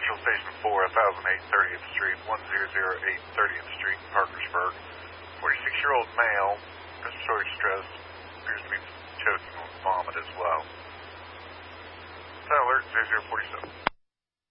Central Station 4, 1008 30th Street, 1008 30th Street, Parkersburg. 46-year-old male, respiratory distress, appears to be choking on vomit as well. Alert 0047.